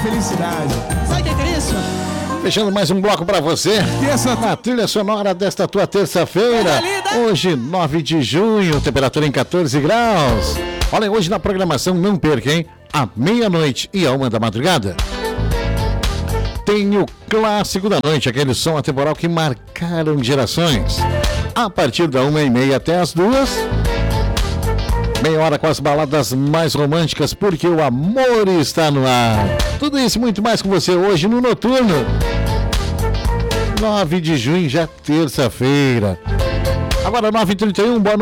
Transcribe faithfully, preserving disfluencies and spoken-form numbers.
Felicidade. Sabe o que é isso? Fechando mais um bloco pra você. Terça... Na trilha sonora desta tua terça-feira. Hoje, nove de junho, temperatura em catorze graus. Olha, hoje na programação, não perca, hein? À meia-noite e à uma da madrugada. Tem o clássico da noite, aquele som atemporal que marcaram gerações. A partir da uma e meia até as duas. Meia hora com as baladas mais românticas, porque o amor está no ar. Tudo isso e muito mais com você hoje no Noturno. nove de junho, já terça-feira. Agora nove e trinta e um, boa noite.